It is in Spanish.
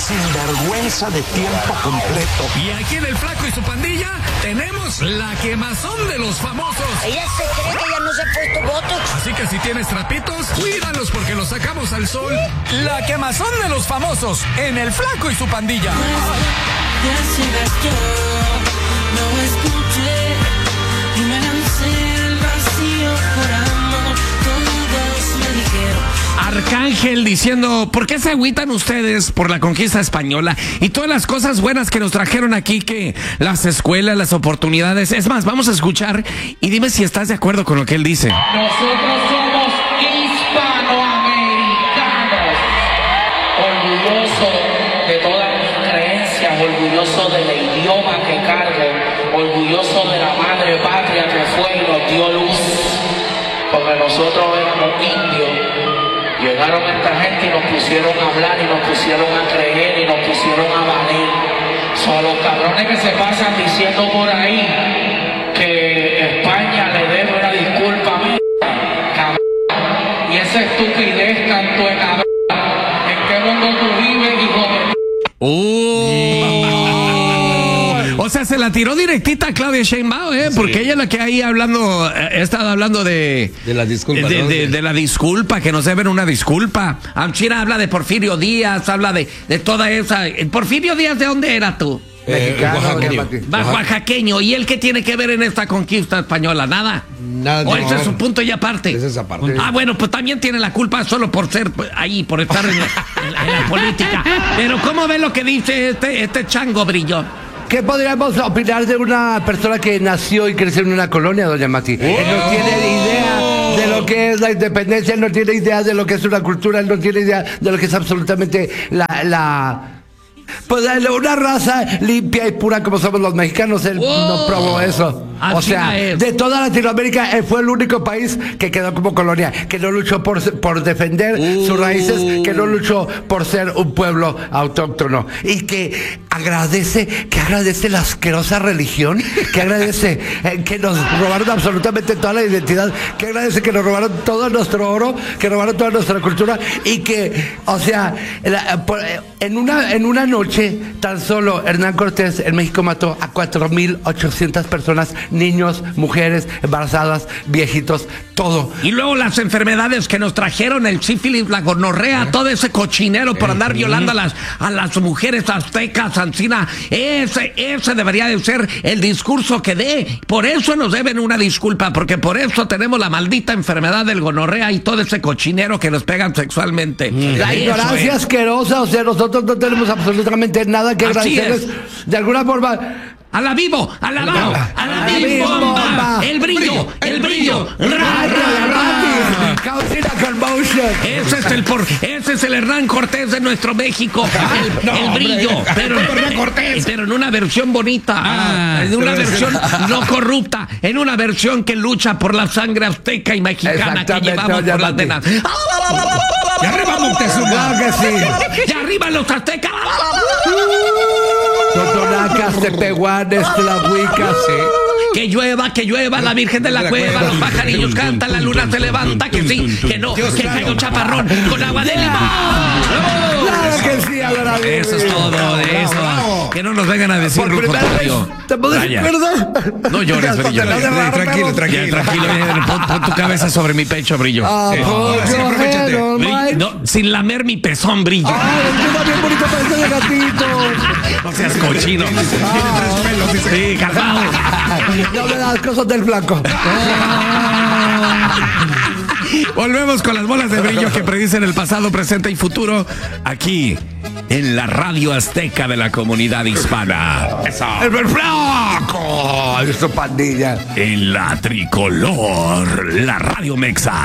sinvergüenza de tiempo completo. Y aquí en El Flaco y su pandilla tenemos la quemazón de los famosos. Ella se cree que ya no se ha puesto botox. Así que si tienes trapitos, cuídalos porque los sacamos al sol. La quemazón de los famosos en El Flaco y su pandilla. Ya se gastó, no escuché y me lancé al vacío por amor. Todos me dijeron. Arcángel diciendo, ¿por qué se agüitan ustedes por la conquista española y todas las cosas buenas que nos trajeron aquí, que las escuelas, las oportunidades? Es más, vamos a escuchar y dime si estás de acuerdo con lo que él dice. Nosotros somos hispanoamericanos, orgulloso de todas mis creencias, orgulloso del idioma que cargo, orgulloso de la madre patria que fue y nos dio luz, porque nosotros éramos indios. Llegaron esta gente y nos pusieron a hablar y nos pusieron a creer y nos pusieron a valer. Son los cabrones que se pasan diciendo por ahí que España le debe una disculpa a cabrón. Y esa estupidez tanto de cabrón. ¿En qué mundo tú vives, hijo de O sea, se la tiró directita a Claudia Sheinbaum, porque Sí. ella es la que ahí hablando, ha estado hablando de la disculpa. de la disculpa, que nos deben una disculpa. Amchira habla de Porfirio Díaz, habla de toda esa. Porfirio Díaz, ¿de dónde era tú? Mexicano, Oaxaqueño. ¿Y él qué tiene que ver en esta conquista española? Nada. Nada. ¿O ese es su punto y aparte? Es esa parte. Ah, bueno, pues también tiene la culpa solo por ser ahí, por estar en la política. Pero ¿cómo ve lo que dice este chango Brillo? ¿Qué podríamos opinar de una persona que nació y creció en una colonia, doña Mati? Él no tiene idea de lo que es la independencia, él no tiene idea de lo que es una cultura, él no tiene idea de lo que es absolutamente pues una raza limpia y pura como somos los mexicanos. Él no probó eso. O sea, de toda Latinoamérica, él fue el único país que quedó como colonia, que no luchó por defender sus raíces, que no luchó por ser un pueblo autóctono, y que agradece la asquerosa religión, que agradece que nos robaron absolutamente toda la identidad, que agradece que nos robaron todo nuestro oro, que robaron toda nuestra cultura, y que, o sea, en una noche tan solo Hernán Cortés en México mató a 4,800 personas, niños, mujeres, embarazadas, viejitos, todo. Y luego las enfermedades que nos trajeron, el sífilis, la gonorrea, todo ese cochinero por andar violando a las mujeres aztecas, ancina. Ese debería de ser el discurso que dé. Por eso nos deben una disculpa, porque por eso tenemos la maldita enfermedad del gonorrea y todo ese cochinero que nos pegan sexualmente. La ignorancia asquerosa, o sea, nosotros no tenemos absolutamente nada que agradecerles. De alguna forma. ¡A la vivo! ¡A la vivo! ¡Bomba! ¡El brillo! Ese es el Hernán Cortés de nuestro México. El brillo. Pero en una versión bonita. En una versión no corrupta. En una versión que lucha por la sangre azteca y mexicana que llevamos por las venas. ¡Y arriba Moctezuma! ¡Claro que sí! ¡Y arriba los aztecas! Totonacas, tepehuanes, tlahuicas, Que llueva, la Virgen de la Cueva, los pajarillos cantan, la luna se levanta, que sí, que no, que caiga un chaparrón con agua de limón. ¡Claro que sí, adorable! Eso es todo de eso. Que no nos vengan a decir Por lo primera vez, contrario. ¿te puedes Vaya. acordar? No llores, Brillo. Tranquilo. Pon tu cabeza sobre mi pecho, Brillo. No, sin lamer mi pezón, Brillo. ¡Ay, bien bonito parece de gatito! No seas cochino. Sí, calmado. No me das cosas del flaco. Volvemos con las bolas de brillo que predicen el pasado, presente y futuro aquí en la Radio Azteca de la comunidad hispana. ¡El flaco! ¡Eso, pandilla! En la tricolor, la Radio Mexa.